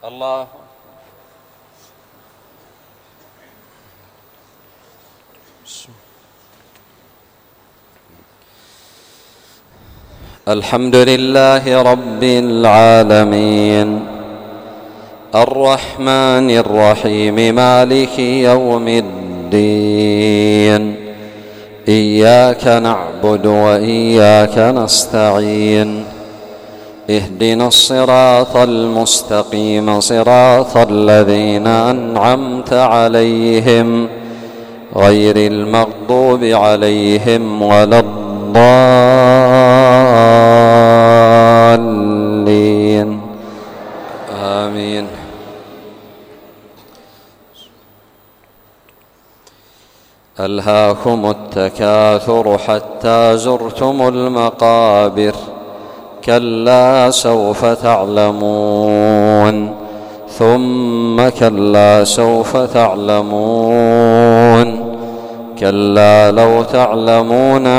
الله. الحمد لله رب العالمين الرحمن الرحيم مالك يوم الدين إياك نعبد وإياك نستعين اهدنا الصراط المستقيم صراط الذين أنعمت عليهم غير المغضوب عليهم ولا الضالين آمين. ألهاكم التكاثر حتى زرتم المقابر كلا سوف تعلمون ثم كلا سوف تعلمون كلا لو تعلمون